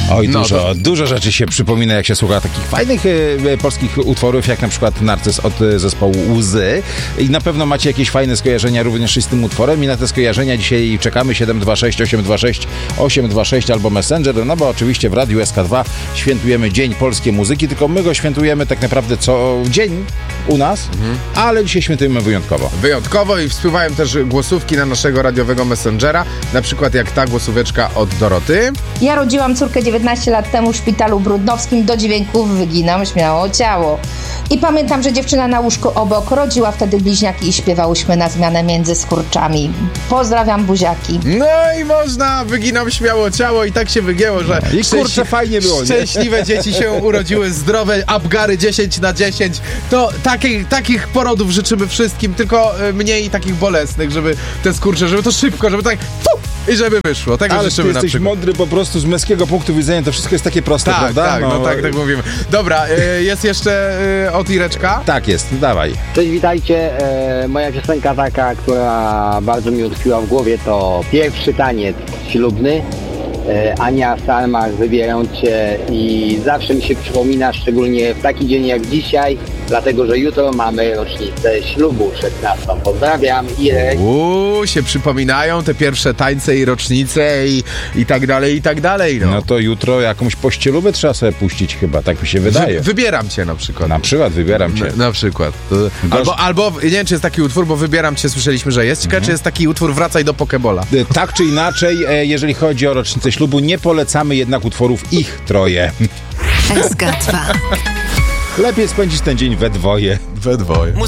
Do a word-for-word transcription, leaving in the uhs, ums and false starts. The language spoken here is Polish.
Oj, No, dużo, to... dużo rzeczy się przypomina, jak się słucha takich fajnych e, polskich utworów, jak na przykład Narcyz od e, zespołu Łzy. I na pewno macie jakieś fajne skojarzenia również z tym utworem i na te skojarzenia dzisiaj czekamy. Siedem dwa sześć osiem dwa sześć osiem dwa sześć albo Messenger, no bo oczywiście w Radiu S K dwa świętujemy Dzień Polskiej Muzyki, tylko my go świętujemy tak naprawdę co dzień u nas, mhm. ale dzisiaj świętujemy wyjątkowo. Wyjątkowo i wpływają też głosówki na naszego radiowego Messengera, na przykład jak ta głosóweczka od Doroty. Ja rodziłam córkę dziewiętnaście lat temu w szpitalu brudnowskim, do dźwięków wyginam śmiało ciało. I pamiętam, że dziewczyna na łóżku obok rodziła wtedy bliźniaki i śpiewałyśmy na zmianę między skurczami. Pozdrawiam, buziaki. No i można, wyginam śmiało ciało i tak się wygięło, że... I kurczę, fajnie było, nie? Szczęśliwe dzieci się urodziły, zdrowe, Apgary dziesięć na dziesięć. To takich, takich porodów życzymy wszystkim, tylko mniej takich bolesnych, żeby te skurcze, żeby to szybko, żeby tak... Fu, i żeby wyszło. Tego ale życzymy ty na jesteś przykład. mądry po prostu z męskiego punktu widzenia, to wszystko jest takie proste, tak, prawda? Tak, no, no tak, tak mówimy. Dobra, y, jest jeszcze y, od Ireczka. Tak jest, dawaj. Cześć, witajcie. E, moja piosenka taka, która bardzo mi utkwiła w głowie, to Pierwszy taniec ślubny. E, Ania Salmach, Wybierają cię i zawsze mi się przypomina, szczególnie w taki dzień jak dzisiaj, dlatego, że jutro mamy rocznicę ślubu szesnastą. Pozdrawiam, Irek. Uuu, się przypominają te pierwsze tańce i rocznice i, i tak dalej, i tak dalej. No, no to jutro jakąś pościelubę trzeba sobie puścić chyba, tak mi się wydaje. Wy, wybieram cię na przykład. Na przykład wybieram cię. Na, na przykład. Albo, albo, nie wiem, czy jest taki utwór, bo Wybieram cię, słyszeliśmy, że jest. Ciekawe, mhm. czy jest taki utwór Wracaj do Pokebola. Tak czy inaczej, jeżeli chodzi o rocznicę ślubu, nie polecamy jednak utworów ich troje. S K dwa. Lepiej spędzić ten dzień we dwoje. We dwoje.